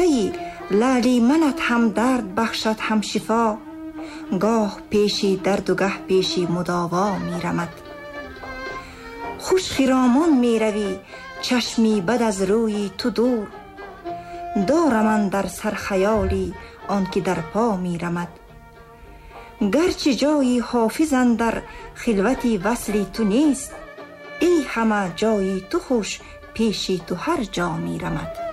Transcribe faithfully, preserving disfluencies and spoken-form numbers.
نقطه‌ای لعلی منت هم درد بخشد هم شفا، گاه پیشی درد و گه پیشی مداوا می رمد. خوش خرامان می روی چشمی بد از روی تو دور، دارم من در سر خیالی آن که در پا می رمد. گرچه جایی حافظ اندر خلوتی وصلی تو نیست، ای همه جایی تو خوش پیشی تو هر جا می رمد.